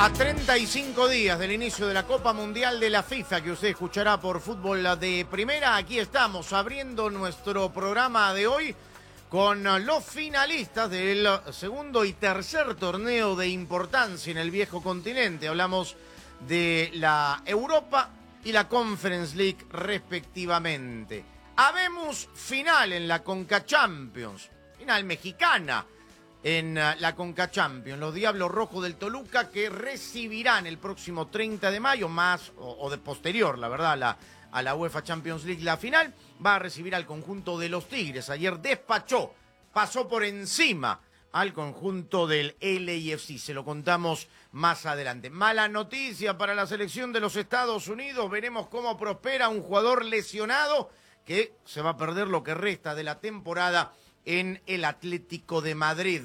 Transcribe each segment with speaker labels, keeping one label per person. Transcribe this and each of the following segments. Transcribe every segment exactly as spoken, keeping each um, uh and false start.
Speaker 1: A treinta y cinco días del inicio de la Copa Mundial de la FIFA, que usted escuchará por Fútbol de Primera, aquí estamos abriendo nuestro programa de hoy con los finalistas del segundo y tercer torneo de importancia en el viejo continente. Hablamos de la Europa y la Conference League respectivamente. Habemos final en la Conca Champions, final mexicana en la Conca Champions. Los Diablos Rojos del Toluca, que recibirán el próximo treinta de mayo, más o, o de posterior, la verdad, a la, a la UEFA Champions League, la final, va a recibir al conjunto de los Tigres. Ayer despachó, pasó por encima al conjunto del L A F C. Se lo contamos más adelante. Mala noticia para la selección de los Estados Unidos. Veremos cómo prospera un jugador lesionado que se va a perder lo que resta de la temporada en el Atlético de Madrid.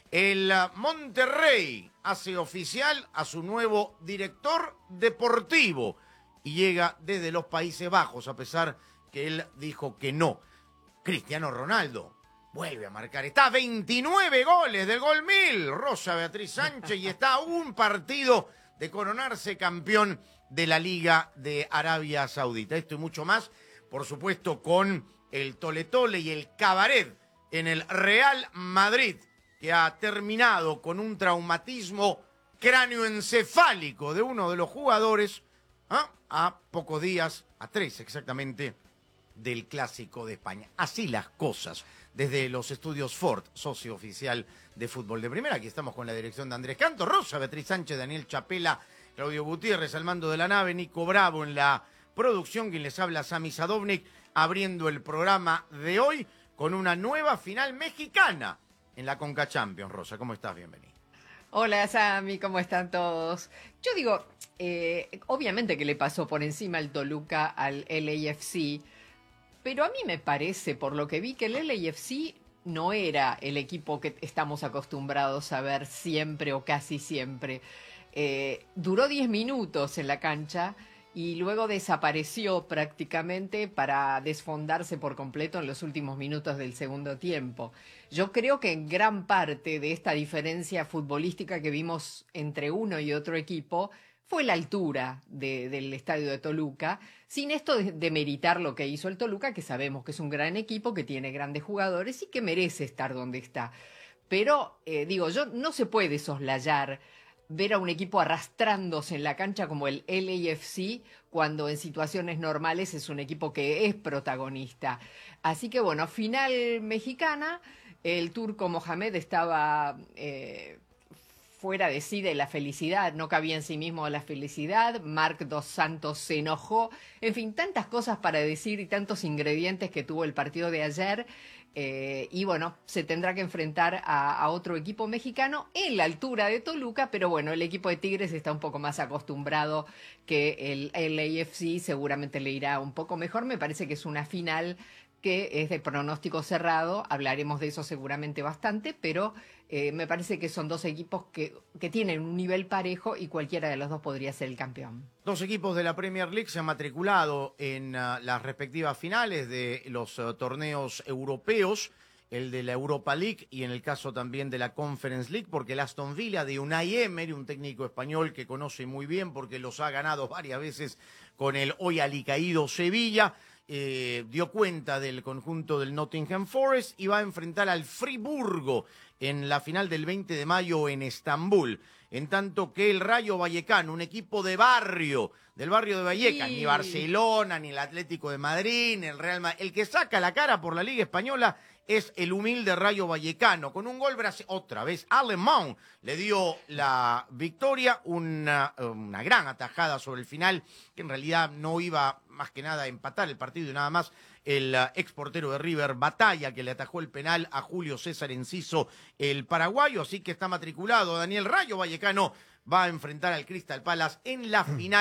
Speaker 1: El Monterrey hace oficial a su nuevo director deportivo y llega desde los Países Bajos, a pesar que él dijo que no. Cristiano Ronaldo vuelve a marcar. Está a veintinueve goles del gol mil, Rosa Beatriz Sánchez, y está a un partido de coronarse campeón de la Liga de Arabia Saudita. Esto y mucho más, por supuesto, con el tole tole y el cabaret en el Real Madrid, que ha terminado con un traumatismo cráneoencefálico de uno de los jugadores, ¿eh? a pocos días, a tres exactamente, del Clásico de España. Así las cosas. Desde los estudios Ford, socio oficial de Fútbol de Primera, aquí estamos con la dirección de Andrés Canto, Rosa Beatriz Sánchez, Daniel Chapela, Claudio Gutiérrez al mando de la nave, Nico Bravo en la producción, quien les habla, Sami Sadovnik, abriendo el programa de hoy con una nueva final mexicana en la Conca Champions. Rosa, ¿cómo estás? Bienvenida.
Speaker 2: Hola, Sami, ¿cómo están todos? Yo digo, eh, obviamente que le pasó por encima el Toluca al L A F C, pero a mí me parece, por lo que vi, que el L A F C no era el equipo que estamos acostumbrados a ver siempre o casi siempre. Eh, duró diez minutos en la cancha y luego desapareció prácticamente para desfondarse por completo en los últimos minutos del segundo tiempo. Yo creo que en gran parte de esta diferencia futbolística que vimos entre uno y otro equipo fue la altura de, del estadio de Toluca, sin esto de, de meritar lo que hizo el Toluca, que sabemos que es un gran equipo, que tiene grandes jugadores y que merece estar donde está. Pero, eh, digo, yo no se puede soslayar ver a un equipo arrastrándose en la cancha como el L A F C, cuando en situaciones normales es un equipo que es protagonista. Así que bueno, final mexicana, el turco Mohamed estaba eh, fuera de sí de la felicidad, no cabía en sí mismo la felicidad, Marc Dos Santos se enojó, en fin, tantas cosas para decir y tantos ingredientes que tuvo el partido de ayer. Eh, y bueno, se tendrá que enfrentar a, a otro equipo mexicano en la altura de Toluca, pero bueno, el equipo de Tigres está un poco más acostumbrado que el L A F C, seguramente le irá un poco mejor. Me parece que es una final que es de pronóstico cerrado, hablaremos de eso seguramente bastante, pero eh, me parece que son dos equipos que, que tienen un nivel parejo y cualquiera de los dos podría ser el campeón.
Speaker 1: Dos equipos de la Premier League se han matriculado en uh, las respectivas finales de los uh, torneos europeos, el de la Europa League y en el caso también de la Conference League, porque el Aston Villa de Unai Emery, un técnico español que conoce muy bien porque los ha ganado varias veces con el hoy alicaído Sevilla, Eh, dio cuenta del conjunto del Nottingham Forest y va a enfrentar al Friburgo en la final del veinte de mayo en Estambul. En tanto que el Rayo Vallecano, un equipo de barrio, del barrio de Vallecas, sí. Ni Barcelona, ni el Atlético de Madrid, ni el Real Madrid, el que saca la cara por la Liga Española es el humilde Rayo Vallecano, con un gol brasileño, otra vez alemán, le dio la victoria, una, una gran atajada sobre el final, que en realidad no iba más que nada a empatar el partido y nada más, el uh, ex portero de River, Batalla, que le atajó el penal a Julio César Enciso, el paraguayo, así que está matriculado Daniel. Rayo Vallecano va a enfrentar al Crystal Palace en la final